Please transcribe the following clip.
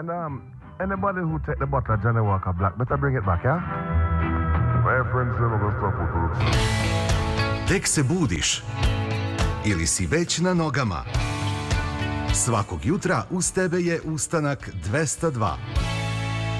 And anybody who take the bottle of Johnny Walker Black, better bring it back, yeah? My friends never gonna stop with it. Tek se budiš ili si već na nogama. Svakog jutra uz tebe je Ustanak 202.